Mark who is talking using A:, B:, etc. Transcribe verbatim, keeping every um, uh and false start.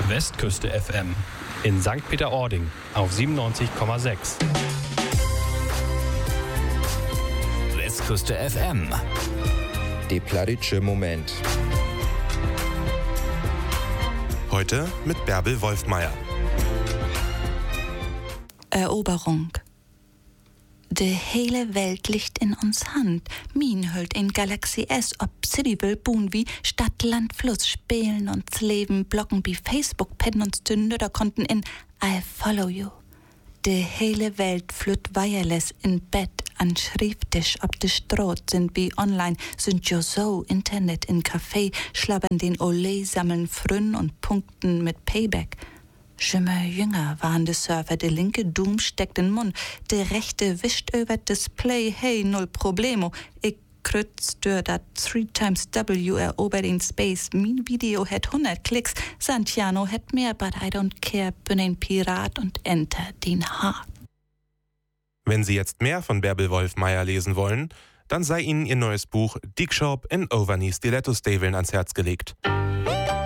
A: Westküste F M in Sankt Peter-Ording auf siebenundneunzig Komma sechs.
B: Westküste F M.
C: Der plattdeutsche Moment.
D: Heute mit Bärbel Wolfmeier.
E: Eroberung. De hele Welt liegt in uns Hand. Min hüllt in Galaxy S, ob City will buhen wie Stadt, Land, Fluss, spielen uns Leben, blocken wie Facebook, pennen uns zu Nöderkonten in I follow you. De hele Welt flütt wireless in Bett, an Schrifttisch, ob de Stroht sind wie online, sind jo so, Internet in Café, schlabbern den Olé, sammeln Frünn und punkten mit Payback. Schimmer jünger waren de Surfer, de linke Doom steckt in Mund, de rechte wischt über Display, hey, null Problemo. Ich krütz durch dat three times W erobert in Space, mein Video hat hundert Klicks, Santiano hat mehr, but I don't care, bin ein Pirat und enter den Haar.
D: Wenn Sie jetzt mehr von Bärbel Wolfmeier lesen wollen, dann sei Ihnen ihr neues Buch Dick Shop in Overknee Stiletto Staveln ans Herz gelegt.